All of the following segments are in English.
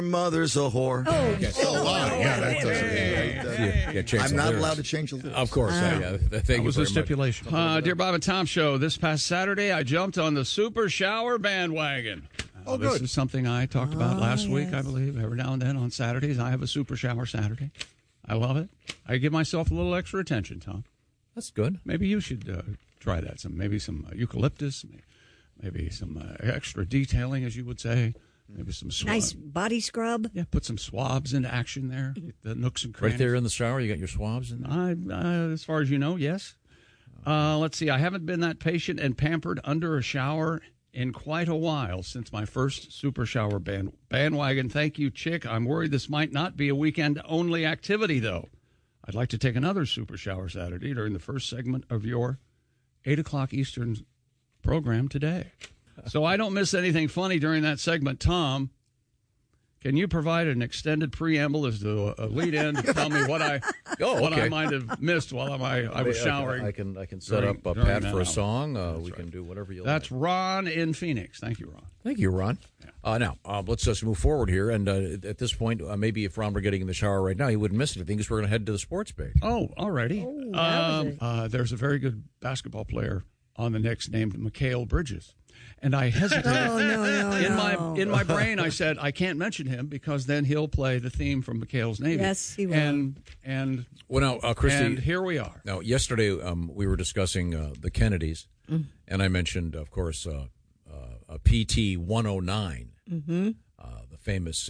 mother's a whore. Oh, Yeah, that doesn't. I'm not allowed to change the lyrics. Of course, That was the stipulation. Dear Bob and Tom Show, this past Saturday, I jumped on the Super Shower bandwagon. Oh, This good. is something I talked about last week, I believe. Every now and then on Saturdays, I have a Super Shower Saturday. I love it. I give myself a little extra attention, Tom. That's good. Maybe you should try that. Maybe some eucalyptus, maybe some extra detailing, as you would say. Maybe some swabs. nice body scrub. Yeah, put some swabs into action there. Get the nooks and crannies. Right there in the shower, you got your swabs in there? As far as you know, yes. Let's see. I haven't been that patient and pampered under a shower in quite a while since my first Super Shower bandwagon. Thank you, Chick. I'm worried this might not be a weekend-only activity, though. I'd like to take another Super Shower Saturday during the first segment of your 8 o'clock Eastern program today. So I don't miss anything funny during that segment. Tom, can you provide an extended preamble as to a lead-in to tell me what I might have missed while I was showering? I can set up during Pat that for a hour. song. We can do whatever you like. That's Ron in Phoenix. Thank you, Ron. Thank you, Ron. Now, let's just move forward here. And at this point, maybe if Ron were getting in the shower right now, he wouldn't miss anything because we're going to head to the sports page. Oh, already. There's a very good basketball player on the Knicks named Mikal Bridges. And I hesitated. In my brain, I said, I can't mention him because then he'll play the theme from McHale's Navy. Yes, he will. Well, now, Christy. And here we are. Now, yesterday we were discussing the Kennedys, and I mentioned, of course, a PT 109, the famous,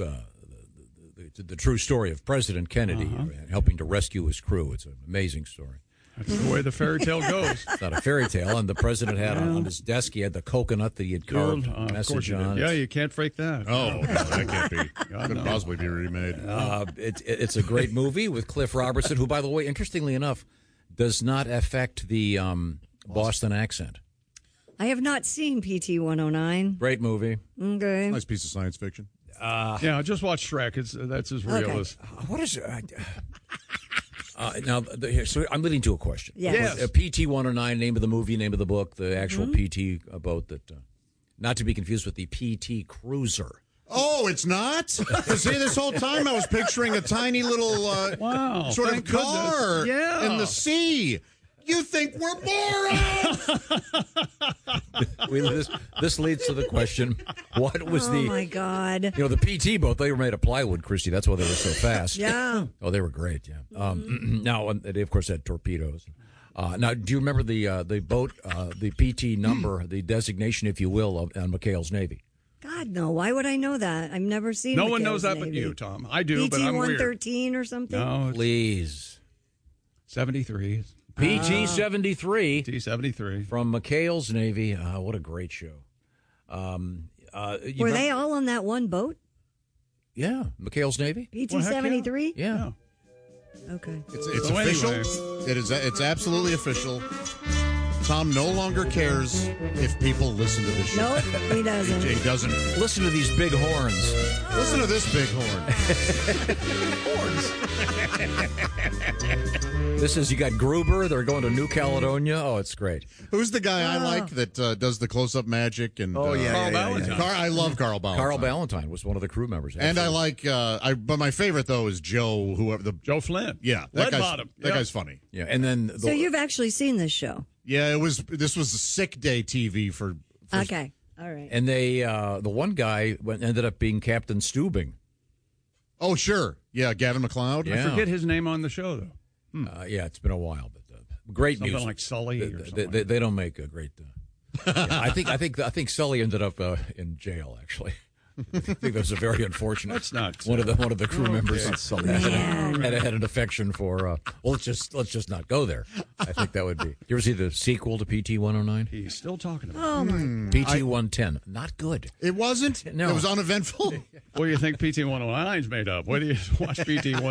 the true story of President Kennedy helping to rescue his crew. It's an amazing story. That's the way the fairy tale goes. It's not a fairy tale, and the president had on his desk, he had the coconut that he had carved a message on. Yeah, you can't fake that. Oh, no, that can't be. Couldn't possibly be remade. It's a great movie with Cliff Robertson, who, by the way, interestingly enough, does not affect the Boston accent. I have not seen PT 109. Great movie. Okay. Nice piece of science fiction. Yeah, just watch Shrek. That's as real as. What is now, so I'm leading to a question. Yes. PT 109, name of the movie, name of the book, the actual PT boat that, not to be confused with the PT Cruiser. Oh, it's not? Because see, this whole time I was picturing a tiny little sort of car in the sea. You think we're morons? This leads to the question, what was Oh, my God. the PT boat, they were made of plywood, Christy. That's why they were so fast. Yeah. Oh, they were great, yeah. Now, they, of course, had torpedoes. Now, do you remember the boat, the PT number, the designation, if you will, on McHale's Navy? God, no. Why would I know that? I've never seen No one McHale's knows that but Navy. you, Tom. I do, but PT I'm weird. 113 or something? No, Please. 73. PT 73. T-73. From McHale's Navy. What a great show. Were they all on that one boat? Yeah, McHale's Navy. PT Well, heck 73? Yeah. Okay. It's So official. anyway. It's absolutely official. Tom no longer cares if people listen to this show. Nope, he doesn't. He doesn't. Listen to these big horns. Listen to this big horn. This is, you got Gruber. They're going to New Caledonia. Oh, it's great. Who's the guy I like that does the close-up magic? And Oh, yeah, Carl yeah, Valentine. I love Carl Ballantyne. Carl Ballantyne was one of the crew members. And I like, but my favorite though is Joe. Whoever the Joe Flynn. yeah, that Leadbottom. That guy's funny. Yeah, and then So you've actually seen this show? Yeah, this was a sick day TV for Okay. All right. and they the one guy ended up being Captain Stubing. Oh sure, yeah, Gavin McLeod. Yeah. I forget his name on the show, though. Yeah, it's been a while, but great Something music. like Sully or something. They don't make a great. Yeah, I think Sully ended up in jail. Actually, I think that was a very unfortunate. That's not one of the crew members had an affection for. Well, let's just not go there. I think that would be. You ever see the sequel to PT 109? He's still talking about it. Oh, my. PT 110, not good. It wasn't. No. It was uneventful. What do you think PT 109's made up? What do you watch PT